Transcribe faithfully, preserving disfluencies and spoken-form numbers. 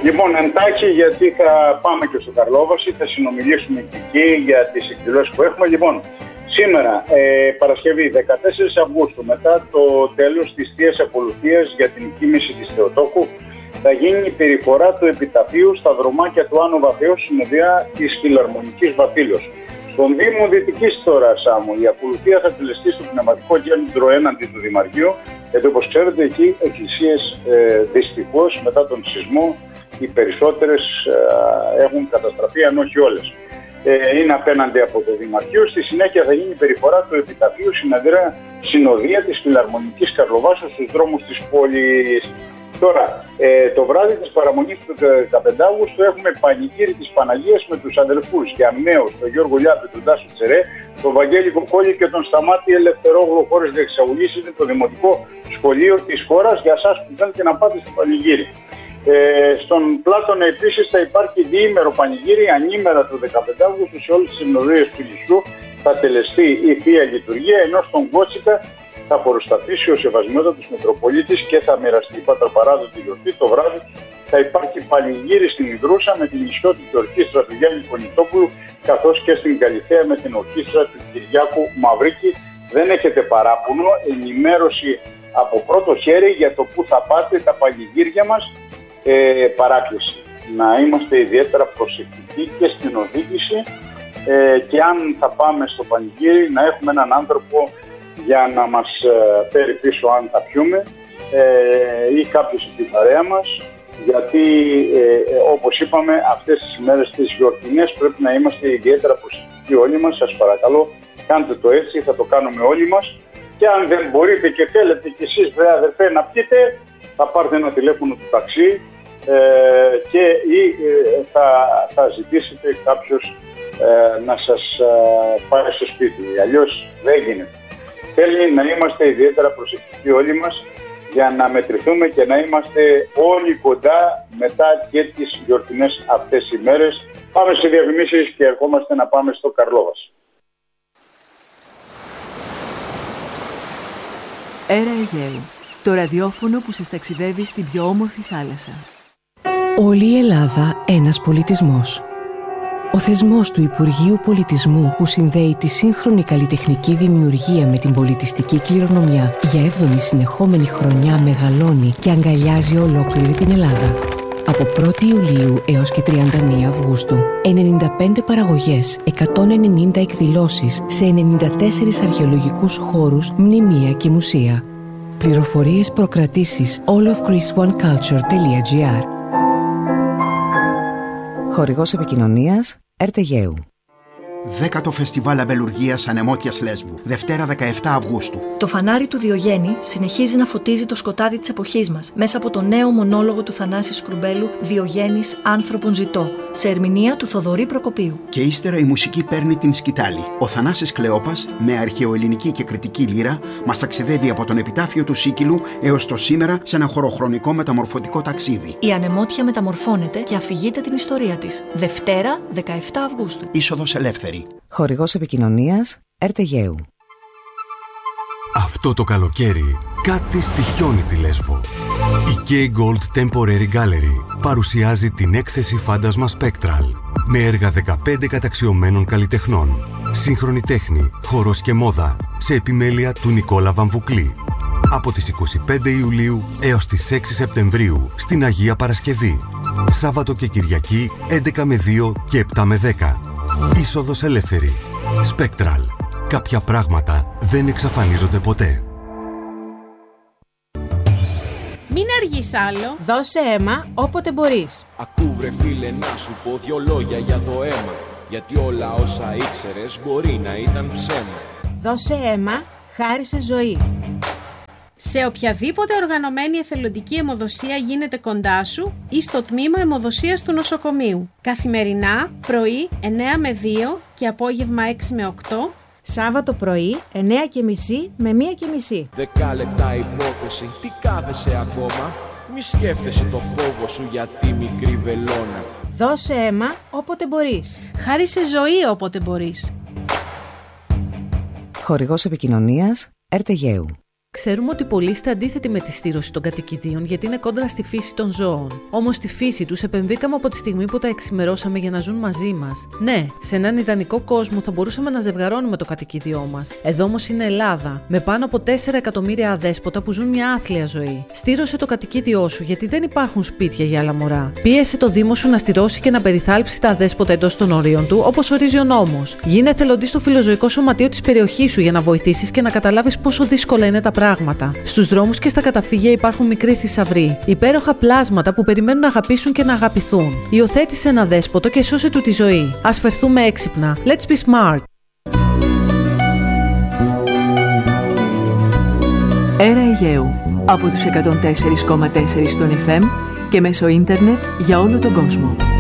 Λοιπόν, εντάχει, γιατί θα πάμε και στο Καρλόβαση, θα συνομιλήσουμε και εκεί για τις εκδηλώσεις που έχουμε. Λοιπόν, σήμερα, ε, Παρασκευή, δεκατέσσερις Αυγούστου, μετά το τέλος της Θείας Ακολουθίας για την κοίμηση της Θεοτόκου, θα γίνει η περιφορά του επιταφείου στα δρομάκια του Άνω Βαθέως, συνοδεία της Φιλαρμονικής Βαθύλος. Στον Δήμο Δυτικής τώρα, Σάμου, η ακολουθία θα τελεστεί στο πνευματικό κέντρο έναντι του Δημαρχείου, γιατί όπως ξέρετε εκεί εκκλησίες ε, δυστυχώς μετά τον σεισμό οι περισσότερες ε, έχουν καταστραφεί, αν όχι όλες. Ε, είναι απέναντι από το Δημαρχείο. Στη συνέχεια θα γίνει η περιφορά του επιταφείου συνοδεία της Φιλαρμονικής Καρλοβάσεως στους δρόμους της πόλης. Τώρα, ε, το βράδυ της παραμονής του δεκαπέντε Αυγούστου έχουμε πανηγύρι της Παναγίας με τους αδελφούς Γιαμνέους, τον Γιώργο Λιάπη, τον Τάσο Τσερέ, τον Βαγγέλη Κοκόλη και τον Σταμάτη Ελευθερόγλου. Χώρες διεξαγωγής είναι το Δημοτικό Σχολείο της χώρας για εσάς που θέλετε να πάτε στο πανηγύρι. Ε, στον Πλάτωνα επίσης θα υπάρχει διήμερο πανηγύρι ανήμερα του δεκαπέντε Αυγούστου σε όλες τις συνοδείες του νησιού. Θα τελεστεί η Θεία Λειτουργία, ενώ στον Κότσικα θα προστατήσει ο Σεβασμιότατος Μητροπολίτης και θα μοιραστεί η πατραπαράδοτη γιορτή. Το βράδυ θα υπάρχει πανηγύρι στην Ιδρούσα με την νησιώτικη ορχήστρα του Γιάννη Κονιτόπουλου, καθώς και στην Καλυθέα με την ορχήστρα του Κυριάκου Μαυρίκη. Δεν έχετε παράπονο, ενημέρωση από πρώτο χέρι για το που θα πάτε τα πανηγύρια μας. Ε, παράκληση να είμαστε ιδιαίτερα προσεκτικοί και στην οδήγηση ε, και αν θα πάμε στο πανηγύρι να έχουμε έναν άνθρωπο για να μας ε, φέρει πίσω αν θα πιούμε ε, ή κάποιος στην παρέα μας, γιατί ε, ε, όπως είπαμε αυτές τις ημέρες τις γιορτινές πρέπει να είμαστε ιδιαίτερα προσεκτικοί όλοι μας. Σας παρακαλώ, κάντε το έτσι, θα το κάνουμε όλοι μας, και αν δεν μπορείτε και θέλετε κι εσείς βρε αδερφέ να πιείτε, θα πάρετε ένα τηλέφωνο του ταξί ε, και ή ε, θα, θα ζητήσετε κάποιος ε, να σας ε, πάει στο σπίτι, αλλιώς δεν γίνεται. Θέλει να είμαστε ιδιαίτερα προσεκτικοί όλοι μας για να μετρηθούμε και να είμαστε όλοι κοντά μετά και τις γιορτινές αυτές οι μέρες. Πάμε σε διαφημίσεις και ερχόμαστε να πάμε στο Καρλόβαση. Έρα Αιγαίου, το ραδιόφωνο που σας ταξιδεύει στην πιο όμορφη θάλασσα. Όλη η Ελλάδα ένας πολιτισμός. Ο θεσμός του Υπουργείου Πολιτισμού που συνδέει τη σύγχρονη καλλιτεχνική δημιουργία με την πολιτιστική κληρονομιά για έβδομη συνεχόμενη χρονιά μεγαλώνει και αγκαλιάζει ολόκληρη την Ελλάδα. Από πρώτη Ιουλίου έως και τριάντα μία Αυγούστου, ενενήντα πέντε παραγωγές, εκατόν ενενήντα εκδηλώσεις σε ενενήντα τέσσερις αρχαιολογικούς χώρους, μνημεία και μουσεία. Πληροφορίες προκρατήσεις all of greece one culture dot gr. Χορηγός επικοινωνίας Ερτεγέου. Δέκατο Φεστιβάλ Αμπελουργίας Ανεμότιας Λέσβου, Δευτέρα δεκαεφτά Αυγούστου. Το φανάρι του Διογέννη συνεχίζει να φωτίζει το σκοτάδι της εποχής μας μέσα από το νέο μονόλογο του Θανάση Σκρουμπέλου «Διογέννης, άνθρωπον ζητώ», σε ερμηνεία του Θοδωρή Προκοπίου. Και ύστερα η μουσική παίρνει την σκητάλη. Ο Θανάσης Κλεόπας, με αρχαιοελληνική και κριτική λύρα, μας ταξιδεύει από τον επιτάφιο του Σίκυλου έως το σήμερα σε ένα χωροχρονικό μεταμορφωτικό ταξίδι. Η Ανεμότια μεταμορφώνεται και αφηγείται την ιστορία της. Δευτέρα δεκαεφτά Αυγούστου. Είσοδος ελεύθερη. Χορηγός επικοινωνίας Ερτεγέου. Αυτό το καλοκαίρι κάτι στοιχιώνει τη Λέσβο. Η K Gold Temporary Gallery παρουσιάζει την έκθεση Φάντασμα Spectral με έργα δεκαπέντε καταξιωμένων καλλιτεχνών. Σύγχρονη τέχνη, χορός και μόδα σε επιμέλεια του Νικόλα Βαμβουκλή. Από τις είκοσι πέντε Ιουλίου έως τις έξι Σεπτεμβρίου στην Αγία Παρασκευή. Σάββατο και Κυριακή έντεκα με δύο και επτά με δέκα. Είσοδος ελεύθερη. Spectral. Κάποια πράγματα δεν εξαφανίζονται ποτέ. Μην αργείς άλλο. Δώσε αίμα όποτε μπορείς. Ακού βρε φίλε να σου πω δυο λόγια για το αίμα. Γιατί όλα όσα ήξερες μπορεί να ήταν ψέμα. Δώσε αίμα, χάρισε ζωή. Σε οποιαδήποτε οργανωμένη εθελοντική αιμοδοσία γίνεται κοντά σου ή στο τμήμα αιμοδοσίας του νοσοκομείου. Καθημερινά, πρωί εννέα με δύο και απόγευμα έξι με οκτώ. Σάββατο πρωί εννέα και μισή με μία και μισή. Δέκα λεπτά υπόθεση, τι κάθεσαι ακόμα. Μη σκέφτεσαι το φόβο σου για τη μικρή βελόνα. Δώσε αίμα όποτε μπορείς. Χάρισε ζωή όποτε μπορείς. Χορηγός επικοινωνίας Ερτεγέου. Ξέρουμε ότι πολλοί είστε αντίθετοι με τη στήρωση των κατοικιδίων γιατί είναι κόντρα στη φύση των ζώων. Όμως στη φύση τους επεμβήκαμε από τη στιγμή που τα εξημερώσαμε για να ζουν μαζί μας. Ναι, σε έναν ιδανικό κόσμο θα μπορούσαμε να ζευγαρώνουμε το κατοικίδιό μας. Εδώ όμως είναι Ελλάδα, με πάνω από τέσσερα εκατομμύρια αδέσποτα που ζουν μια άθλια ζωή. Στήρωσε το κατοικίδιό σου γιατί δεν υπάρχουν σπίτια για άλλα μωρά. Πίεσε το Δήμο σου να στηρώσει και να περιθάλψει τα αδέσποτα εντός των ορίων του, όπως ορίζει ο νόμος. Γίνε εθελοντής στο φιλοζωικό σωματείο της περιοχής σου για να βοηθήσεις και να καταλάβεις πόσο δύσκολα είναι τα πράγματα. Στους δρόμους και στα καταφύγια υπάρχουν μικροί θησαυροί, υπέροχα πλάσματα που περιμένουν να αγαπήσουν και να αγαπηθούν. Υιοθέτησε ένα δέσποτο και σώσε του τη ζωή. Ας φερθούμε έξυπνα. Let's be smart. Έρα Αιγαίου από τους εκατόν τέσσερα κόμμα τέσσερα στον εφ εμ και μέσω ίντερνετ για όλο τον κόσμο.